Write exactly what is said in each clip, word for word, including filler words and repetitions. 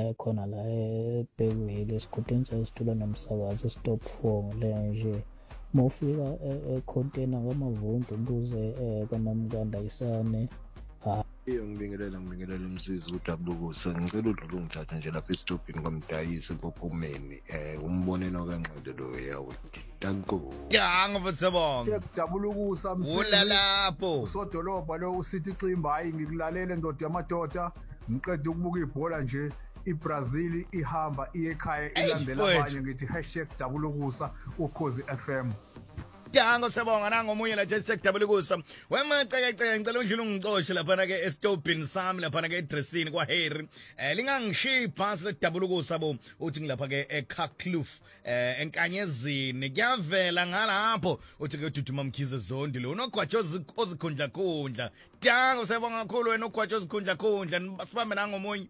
khona la eBellville esikhutini sesitulo nomsakazi stop four le nje mofika econtainer ngamavundlu buze kanamkanda isane. Iyo ngibingelela ngibingelela umsizi uDabukusa ngicela udlule ungithatha nje lapha esitobhini kwamdayisi ePophumeni eh umboneno kaNxele lo yawo danko Danga mfowethu Sekudabulukusa msizi ulalapho usodolobha lo usithi Cimba hayi ngikulalele ndoda yamadoda ngiqeda ukubuka ibhola nje iBrazil ihamba iye ekhaya ilandela abanye ngithi #dabulukusa ukhozi F M. Danga siyabonga nangomunye la hashtag Dabulukusa wemacekeceke ngicela udlule ungicoshe lapha ke estopini sami lapha ke edressini kwa Harry eh lingangishiya ibhasi le Dabulukusa bo uthi ngilapha ke eKakloof eh enkanyezini kuyavela ngalapho uthi ke ududuma Mkhize Zondi lo unogwatsho ozikhundla khundla. Danga siyabonga kakhulu wena ogwatsho ozikhundla khundla sibambe nangomunye.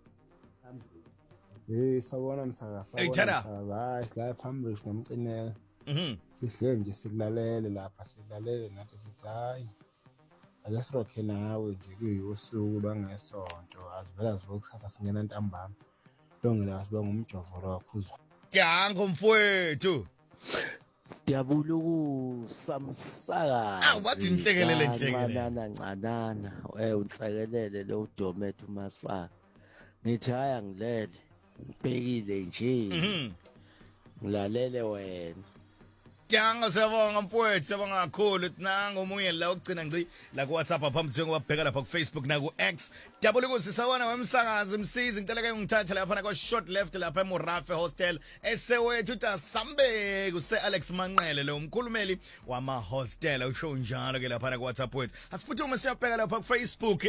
Eh sawona msaka sawona hayi la phambili nomcinela. Mhm. Sihle nje sikulalele lapha sikulalele nathi sithi hayi ake sirokhe nawe nje kuyosuku lwangesonto azivela zivokusasa singena ntambama longela sibonga umjovo lokhuzwa. Danga mfowethu Dabulukusa msakazi. Ah wathi inhlekelele inhlekelele. Ncanana ncanana eh unhlekelele lo uDomet uMasaka. Ngithi haya ngilele ngibhekile nje. Mhm. Ngilalele wena. Danga siyabonga mfowethu siyabonga kakhulu nangu omunye la ugcina ngi la ku WhatsApp apha mthengo wabheka lapha ku Facebook na ku X Dabulukusa sisabona wemsakazi msizi ngicela ke ngithathe lapha na kwa short left lapha eMurafe hostel esewethu uTasambe kuse Alex Manqele lo umkhulumeli wama hostel usho njalo ke lapha na ku WhatsApp wethu asiphuthume siyabheka lapha ku Facebook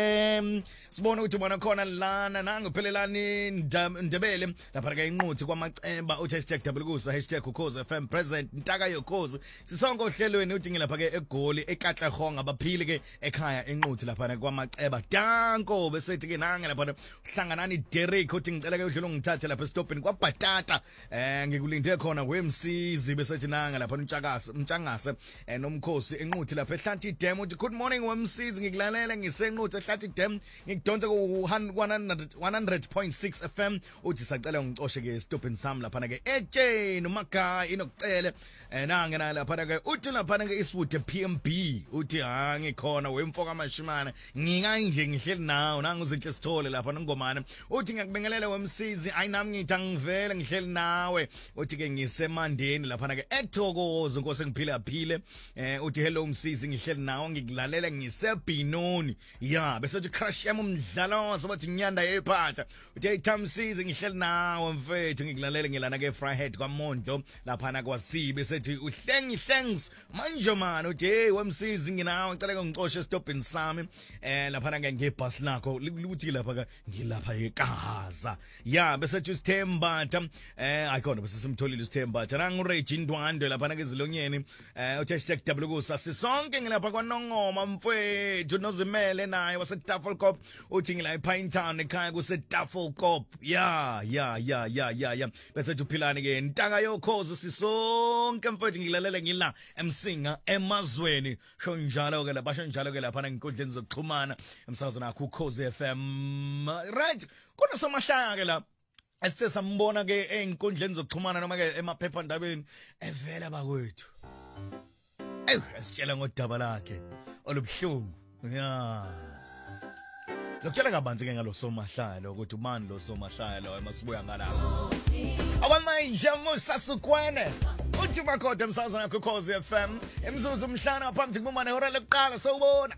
em sibona ukuthi bona khona lana nangu phelelani Ndebele lapha ke inquthi kwamacemba uthi #Dabulukusa #ukhozi F M present Ntaka yokhozi sisonke ohlelweni uthi ngilapha ke eGoli eKatlehong abaphili ke ekhaya enquthi lapha kwamaceba danko besethi ke nange lapha uhlanganani Derek uthi ngicela ke udlule ngithathe lapha estopini kwaBhatata eh ngikulinde khona kwemsizi besethi nange lapha uNtshakase uMtshangase nomkhosi enquthi lapha ehlathi dam uthi good morning wemsizi ngikulalele ngisenquthi ehlathi dam ngikudonsa ku one hundred point six F M uthi sacela ngicoshe ke estopini sami lapha ke eJane uMaga inokucele eh nangena lapha ke uthi lapha ke Eastwood P M B uthi ha ngikhona wemfoka amashimana nginganje ngihleli nawe nangu uzinhle sithole lapha ngomane uthi ngiyakubingelela wemsizi ayinami ngithi angivele ngihleli nawe uthi ke ngisemandeni lapha ke ethokozo inkosi ngiphila phile eh uthi hello msizi ngihleli nawe ngikulalela ngisebhinoni ya bese uthi crush yami umdlalo sobathi nyanda yephahla uthi hey Thamsizi ngihleli nawe mfethu ngikulalela ngilana ke Fryhead kwaMondlo lapha na kwasibe sethi uhlengi thanks manje man uthi hey wemsizi nginawe ngicela ngicoshe stopini sami eh lapha ke ngebus lakho lithi lapha ke ngilapha eKaza ya bese uthi Sithemba eh ayikhona bese simtholile Sithemba nangu Reggie Ndwandwe lapha ke ezilonyeni eh uthi #Dabulukusa sisonke ngilapha kwaNongoma mfethu nozimele naye wase Tafelkop uthi ngila ePinetown ekhaya kuse Tafelkop ya ya ya ya ya ya bese uphilani ke Ntaka yokhozi sisonke mfethu ngilalela ngila emsinga emazweni sho njalo ke la basho njalo ke lapha enkundleni zokuxhumana emsakazweni akho ukhozi F M right kuna somahlaya ke la esithe sambona ke einkundleni zokuxhumana noma ke emaphephandabeni evela bakwethu eh asitshela ngodaba lakhe olubhlungu ya lokutshela kabanzi ke ngalo somahlaya ukuthi ubani lo somahlaya lo emasibuya ngalapho akwamanje musasukwene uthi makhoda emsazana ukhozi F M emzuzu umhlana phambi kumane hora lokuqala sawubona